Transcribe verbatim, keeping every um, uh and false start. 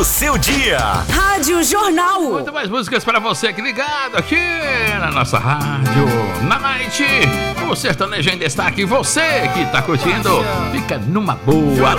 Seu dia. Rádio Jornal. Muito mais músicas para você que ligado aqui na nossa rádio. Na Night, o sertanejo em destaque. Você que tá curtindo, fica numa boa.